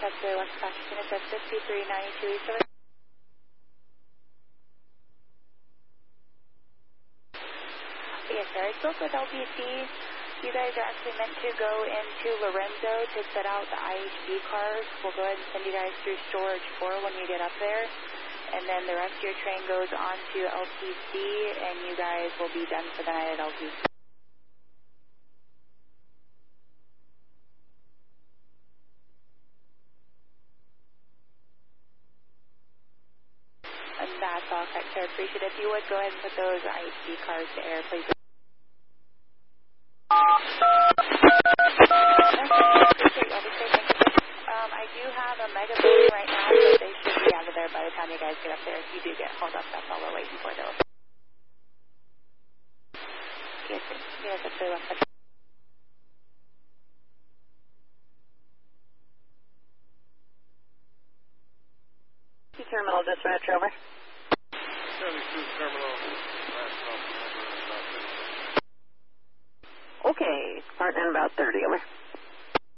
Subway West Washington, it's at 5392 East over. Yes, sir. I spoke with LPC. You guys are actually meant to go into Lorenzo to set out the IHB cars. We'll go ahead and send you guys through storage 4 when you get up there. And then the rest of your train goes on to LPC, and you guys will be done for the night at LPC. And that's all correct, sir. Appreciate it. If you would go ahead and put those IHB cars to air, please. I do have a mega building right now, but they should be out of there by the time you guys get up there. If you do get hold up, that's all we're waiting for, though. Yes, sir. Yes, that's the left. Terminal dispatch, over. 72 terminal. Okay, partner in about 30, over.